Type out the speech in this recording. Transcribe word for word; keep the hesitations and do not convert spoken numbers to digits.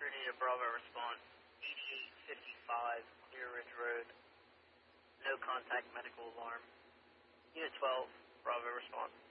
Trinity to Bravo response, eighty-eight fifty-five, Clear Ridge Road. No contact medical alarm. Unit twelve, Bravo response.